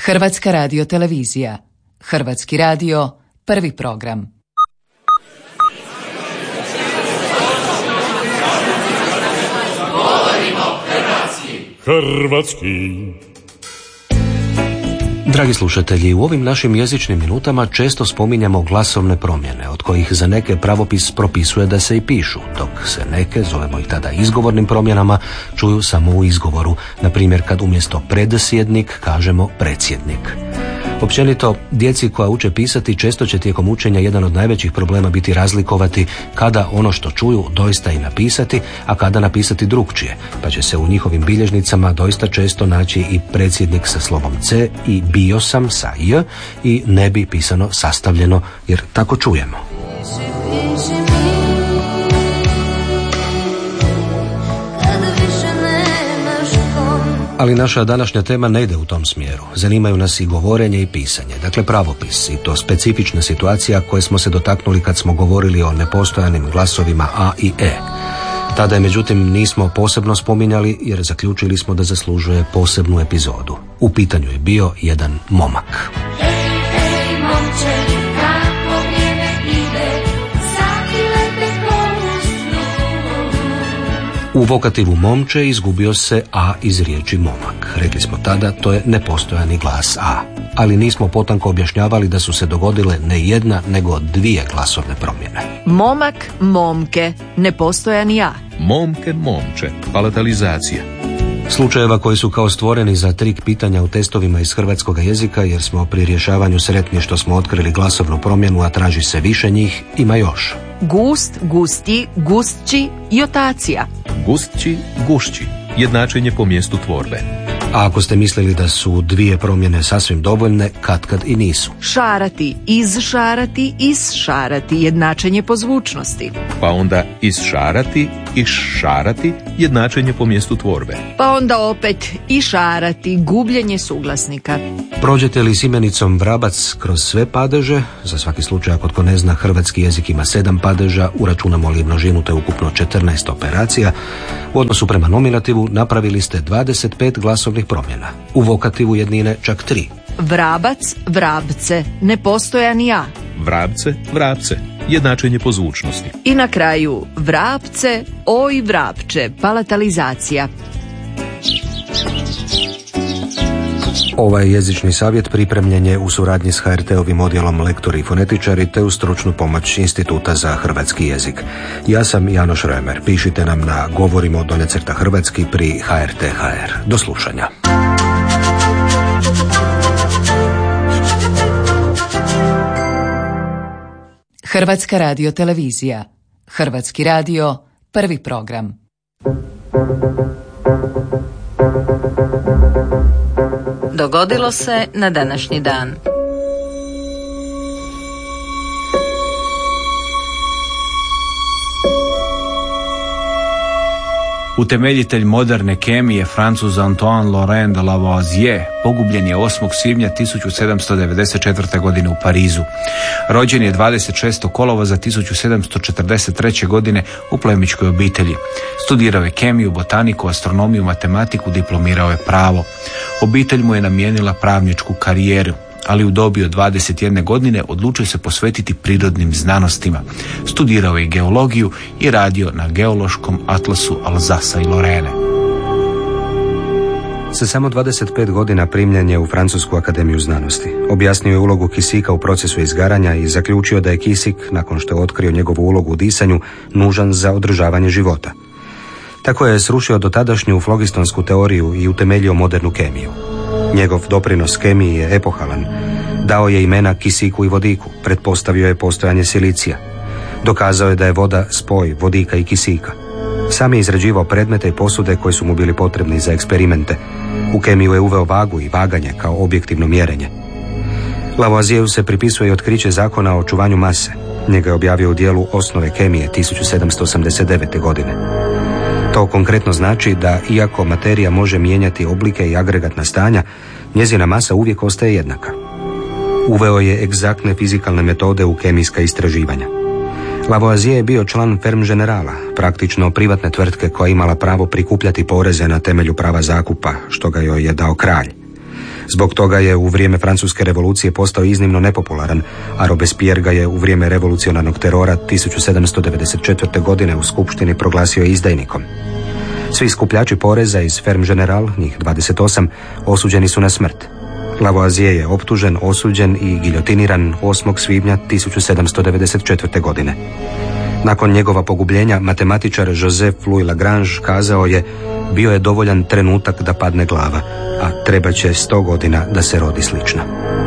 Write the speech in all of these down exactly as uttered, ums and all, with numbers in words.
Hrvatska radiotelevizija. Hrvatski radio, prvi program. Hrvatski. Dragi slušatelji, u ovim našim jezičnim minutama često spominjamo glasovne promjene, od kojih za neke pravopis propisuje da se i pišu, dok se neke, zovemo ih tada izgovornim promjenama, čuju samo u izgovoru, na primjer kad umjesto predsjednik kažemo predsjednik. Općenito, djeci koja uče pisati često će tijekom učenja jedan od najvećih problema biti razlikovati kada ono što čuju doista i napisati, a kada napisati drukčije, pa će se u njihovim bilježnicama doista često naći i predsjednik sa slovom C i bio sam sa J i ne bi pisano sastavljeno, jer tako čujemo. Ali naša današnja tema ne ide u tom smjeru. Zanimaju nas i govorenje i pisanje, dakle pravopis, i to specifična situacija koje smo se dotaknuli kad smo govorili o nepostojanim glasovima A i E. Tada je međutim nismo posebno spominjali jer zaključili smo da zaslužuje posebnu epizodu. U pitanju je bio jedan momak. U vokativu momče izgubio se A iz riječi momak. Rekli smo tada, to je nepostojani glas A. Ali nismo potanko objašnjavali da su se dogodile ne jedna, nego dvije glasovne promjene. Momak, momke, nepostojani A. Momke, momče, palatalizacija. Slučajeva koji su kao stvoreni za trik pitanja u testovima iz hrvatskog jezika, jer smo pri rješavanju sretni što smo otkrili glasovnu promjenu, a traži se više njih, ima još. Gust, gusti, gustći, jotacija. Gustći, gušći, jednačenje po mjestu tvorbe. A ako ste mislili da su dvije promjene sasvim dovoljne, katkad i nisu. Šarati, izšarati, isšarati, jednačenje po zvučnosti. Pa onda isšarati, iššarati, jednačenje po mjestu tvorbe. Pa onda opet išarati, gubljenje suglasnika. Prođete li s imenicom vrabac kroz sve padeže, za svaki slučaj ako tko ne zna, hrvatski jezik ima sedam padeža, uračunamo li množinu, to je ukupno četrnaest operacija, u odnosu prema nominativu napravili ste dvadeset pet glasovnih promjena. U vokativu jednine čak tri. Vrabac, vrabce, nepostojani A. Vrabce, vrabce, jednačenje po zvučnosti. I na kraju vrapce, oj vrapče, palatalizacija. Ovaj jezični savjet pripremljen je u suradnji s ha er te-ovim odjelom Lektori i fonetičari te u stručnu pomoć Instituta za hrvatski jezik. Ja sam Janoš Römer. Pišite nam na govorimo donjecrta hrvatski pri ha er te ha er. Do slušanja. Hrvatska radiotelevizija. Hrvatski radio, prvi program. Dogodilo se na današnji dan. Utemeljitelj moderne kemije, Francuz Antoine Laurent de Lavoisier, pogubljen je osmog svibnja tisuću sedamsto devedeset četvrte. godine u Parizu. Rođen je dvadeset šestog kolovoza tisuću sedamsto četrdeset treće. godine u plemićkoj obitelji. Studirao je kemiju, botaniku, astronomiju, matematiku, diplomirao je pravo. Obitelj mu je namijenila pravničku karijeru, ali u dobi od dvadeset jedne godine odlučio se posvetiti prirodnim znanostima. Studirao je geologiju i radio na geološkom atlasu Alzasa i Lorene. Sa samo dvadeset pet godina primljen je u Francusku akademiju znanosti. Objasnio je ulogu kisika u procesu izgaranja i zaključio da je kisik, nakon što je otkrio njegovu ulogu u disanju, nužan za održavanje života. Tako je srušio dotadašnju flogistonsku teoriju i utemeljio modernu kemiju. Njegov doprinos kemiji je epohalan. Dao je imena kisiku i vodiku, pretpostavio je postojanje silicija. Dokazao je da je voda spoj vodika i kisika. Sam je izrađivao predmete i posude koji su mu bili potrebni za eksperimente. U kemiju je uveo vagu i vaganje kao objektivno mjerenje. Lavoisieru se pripisuje i otkriće zakona o očuvanju mase. Njega je objavio u dijelu Osnove kemije tisuću sedamsto osamdeset devete. godine. To konkretno znači da, iako materija može mijenjati oblike i agregatna stanja, njezina masa uvijek ostaje jednaka. Uveo je egzaktne fizikalne metode u kemijska istraživanja. Lavoisier je bio član Ferme Generala, praktično privatne tvrtke koja imala pravo prikupljati poreze na temelju prava zakupa, što ga joj je dao kralj. Zbog toga je u vrijeme Francuske revolucije postao iznimno nepopularan, a Robespierre ga je u vrijeme revolucionarnog terora tisuću sedamsto devedeset četvrte. godine u skupštini proglasio izdajnikom. Svi skupljači poreza iz Ferme General, njih dvadeset osam, osuđeni su na smrt. Lavoisier je optužen, osuđen i giljotiniran osmog svibnja tisuću sedamsto devedeset četvrte. godine. Nakon njegova pogubljenja, matematičar Joseph Louis Lagrange kazao je: bio je dovoljan trenutak da padne glava, a treba će sto godina da se rodi slična.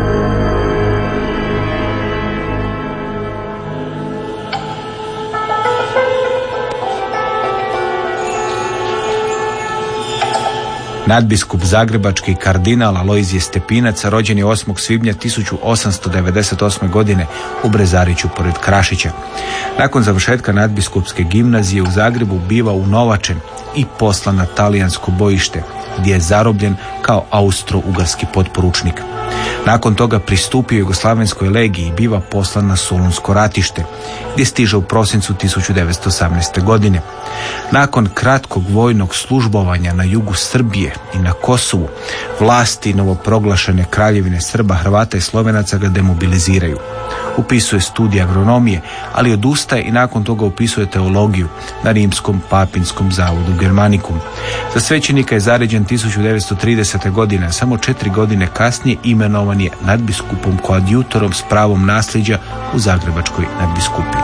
Nadbiskup zagrebački kardinal Alojzije Stepinac rođen je osmog svibnja tisuću osamsto devedeset osme. godine u Brezariću pored Krašića. Nakon završetka nadbiskupske gimnazije u Zagrebu biva unovačen i poslan na talijansko bojište, gdje je zarobljen kao austro-ugarski potporučnik. Nakon toga pristupio Jugoslavenskoj legiji i biva poslan na Solunsko ratište, gdje stiže u prosincu tisuću devetsto osamnaeste. godine. Nakon kratkog vojnog službovanja na jugu Srbije i na Kosovu, vlasti novoproglašene Kraljevine Srba, Hrvata i Slovenaca ga demobiliziraju. Upisuje studij agronomije, ali odustaje i nakon toga upisuje teologiju na Rimskom papinskom zavodu Germanicum. Za svećenika je zaređen tisuću devetsto tridesete. godine, a samo četiri godine kasnije imenovan je nadbiskupom koadjutorom s pravom nasljeđa u Zagrebačkoj nadbiskupiji.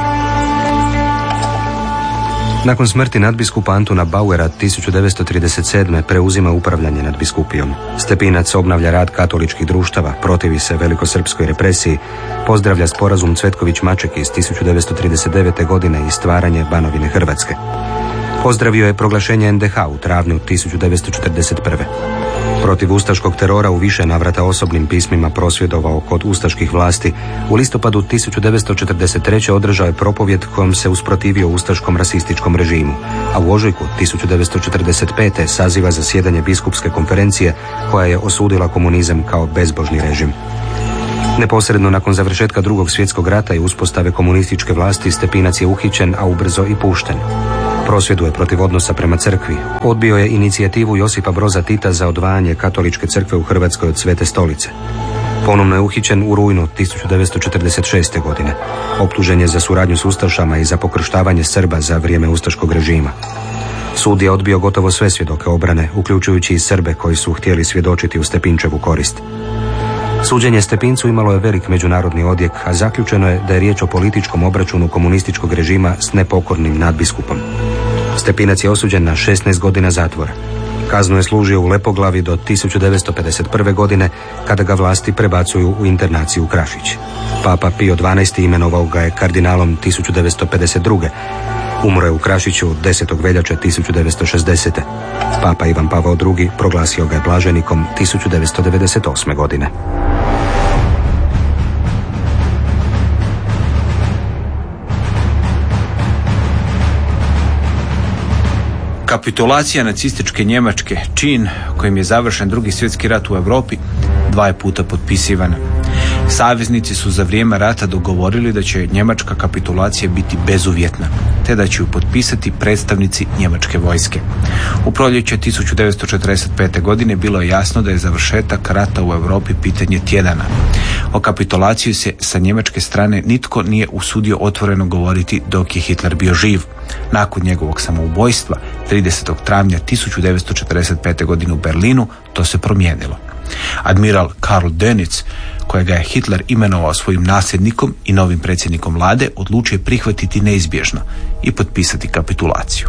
Nakon smrti nadbiskupa Antuna Bauera tisuću devetsto trideset sedme. preuzima upravljanje nadbiskupijom. Stepinac obnavlja rad katoličkih društava, protivi se velikosrpskoj represiji, pozdravlja sporazum Cvetković-Maček iz tisuću devetsto trideset devete. godine i stvaranje Banovine Hrvatske. Pozdravio je proglašenje en de ha u travnju tisuću devetsto četrdeset prve. Protiv ustaškog terora u više navrata osobnim pismima prosvjedovao kod ustaških vlasti. U listopadu tisuću devetsto četrdeset treće. održao je propovjed kojom se usprotivio ustaškom rasističkom režimu, a u ožujku tisuću devetsto četrdeset pete. saziva zasjedanje biskupske konferencije koja je osudila komunizam kao bezbožni režim. Neposredno nakon završetka Drugog svjetskog rata i uspostave komunističke vlasti Stepinac je uhićen, a ubrzo i pušten. Prosvjeduje protiv odnosa prema crkvi. Odbio je inicijativu Josipa Broza Tita za odvajanje katoličke crkve u Hrvatskoj od Svete stolice. Ponovno je uhićen u rujnu tisuću devetsto četrdeset šeste. godine. Optužen je za suradnju s ustašama i za pokrštavanje Srba za vrijeme ustaškog režima. Sud je odbio gotovo sve svjedoke obrane, uključujući i Srbe koji su htjeli svjedočiti u Stepinčevu korist. Suđenje Stepincu imalo je velik međunarodni odjek, a zaključeno je da je riječ o političkom obračunu komunističkog režima s nepokornim nadbiskupom. Stepinac je osuđen na šesnaest godina zatvora. Kaznu je služio u Lepoglavi do tisuću devetsto pedeset prve. godine, kada ga vlasti prebacuju u internaciju u Krašić. Papa Pio dvanaesti. imenovao ga je kardinalom tisuću devetsto pedeset druge. Umro je u Krašiću desetog veljače tisuću devetsto šezdesete. Papa Ivan Pavao drugi. proglasio ga je blaženikom tisuću devetsto devedeset osme. godine. Kapitulacija nacističke Njemačke, čin kojim je završen Drugi svjetski rat u Europi, dva je puta potpisivana. Saveznici su za vrijeme rata dogovorili da će njemačka kapitulacija biti bezuvjetna, te da će ju potpisati predstavnici njemačke vojske. U proljeće tisuću devetsto četrdeset pete. godine bilo je jasno da je završetak rata u Europi pitanje tjedana. O kapitulaciji se sa njemačke strane nitko nije usudio otvoreno govoriti dok je Hitler bio živ. Nakon njegovog samoubojstva tridesetog travnja tisuću devetsto četrdeset pete. godine u Berlinu to se promijenilo. Admiral Karl Dönitz, kojega je Hitler imenovao svojim nasljednikom i novim predsjednikom vlade, odlučio je prihvatiti neizbježno i potpisati kapitulaciju.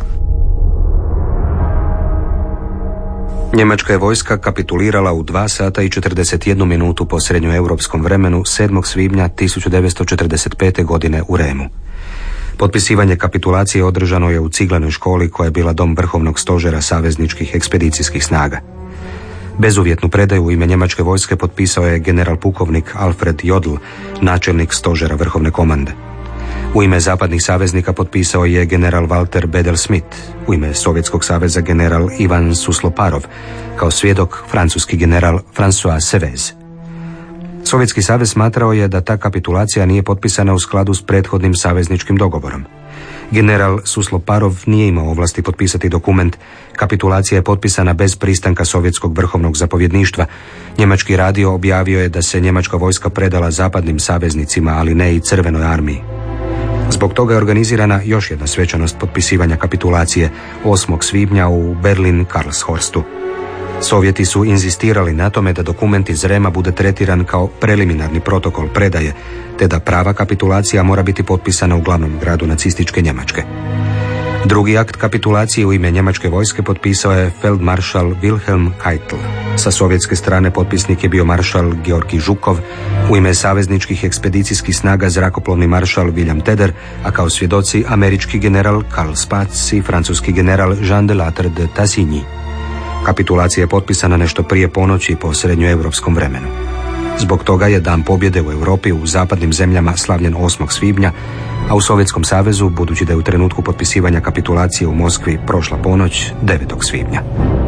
Njemačka je vojska kapitulirala u dva sata i četrdeset jednu minutu po srednjoeuropskom vremenu sedmog svibnja tisuću devetsto četrdeset pete. godine u Remu. Potpisivanje kapitulacije održano je u Ciglanoj školi koja je bila dom vrhovnog stožera savezničkih ekspedicijskih snaga. Bezuvjetnu predaju u ime njemačke vojske potpisao je general pukovnik Alfred Jodl, načelnik stožera vrhovne komande. U ime zapadnih saveznika potpisao je general Walter Bedel-Smith, u ime Sovjetskog saveza general Ivan Susloparov, kao svjedok francuski general François Sevez. Sovjetski savez smatrao je da ta kapitulacija nije potpisana u skladu s prethodnim savezničkim dogovorom. General Susloparov nije imao ovlasti potpisati dokument. Kapitulacija je potpisana bez pristanka sovjetskog vrhovnog zapovjedništva Njemački radio objavio je da se njemačka vojska predala zapadnim saveznicima, ali ne i Crvenoj armiji. Zbog toga je organizirana još jedna svečanost potpisivanja kapitulacije osmog svibnja u Berlin-Karlshorstu. Sovjeti su inzistirali na tome da dokument iz Rema bude tretiran kao preliminarni protokol predaje, te da prava kapitulacija mora biti potpisana u glavnom gradu nacističke Njemačke. Drugi akt kapitulacije u ime njemačke vojske potpisao je feldmaršal Wilhelm Keitel. Sa sovjetske strane potpisnik je bio maršal Georgi Žukov, u ime savezničkih ekspedicijskih snaga zrakoplovni maršal William Teder, a kao svjedoci američki general Karl Spaatz i francuski general Jean de Lattre de Tassigny. Kapitulacija je potpisana nešto prije ponoći po srednjoevropskom vremenu. Zbog toga je Dan pobjede u Europi u zapadnim zemljama slavljen osmog svibnja, a u Sovjetskom savezu, budući da je u trenutku potpisivanja kapitulacije u Moskvi prošla ponoć, devetog svibnja.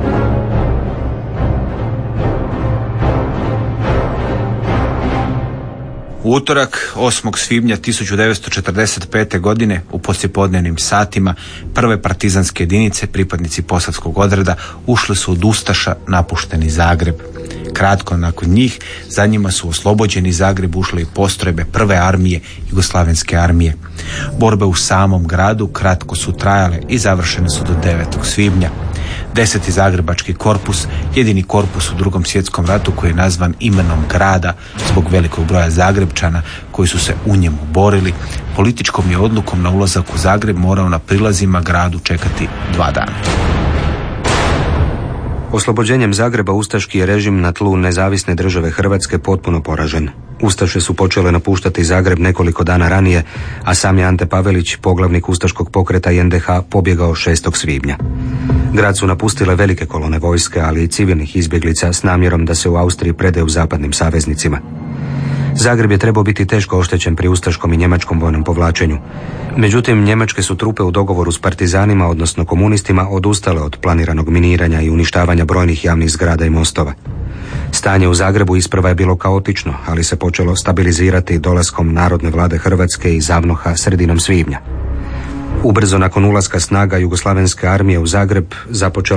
U utorak, osmog svibnja tisuću devetsto četrdeset pete. godine, u poslijepodnevnim satima, prve partizanske jedinice, pripadnici posavskog odreda, ušli su od ustaša napušteni Zagreb. Kratko nakon njih, za njima su oslobođeni Zagreb ušle i postrojbe prve armije, Jugoslavenske armije. Borbe u samom gradu kratko su trajale i završene su do devetog svibnja. Deseti zagrebački korpus, jedini korpus u Drugom svjetskom ratu koji je nazvan imenom grada zbog velikog broja Zagrebčana koji su se u njemu borili, političkom je odlukom na ulazak u Zagreb morao na prilazima gradu čekati dva dana. Oslobođenjem Zagreba ustaški je režim na tlu nezavisne države Hrvatske potpuno poražen. Ustaše su počele napuštati Zagreb nekoliko dana ranije, a sam je Ante Pavelić, poglavnik ustaškog pokreta i en de ha, pobjegao šestog svibnja. Grad su napustile velike kolone vojske, ali i civilnih izbjeglica s namjerom da se u Austriji predaju zapadnim saveznicima. Zagreb je trebao biti teško oštećen pri ustaškom i njemačkom vojnom povlačenju. Međutim, njemačke su trupe u dogovoru s partizanima, odnosno komunistima, odustale od planiranog miniranja i uništavanja brojnih javnih zgrada i mostova. Stanje u Zagrebu isprva je bilo kaotično, ali se počelo stabilizirati dolaskom Narodne vlade Hrvatske i ZAVNOH-a sredinom svibnja. Ubrzo nakon ulaska snaga Jugoslavenske armije u Zagreb započela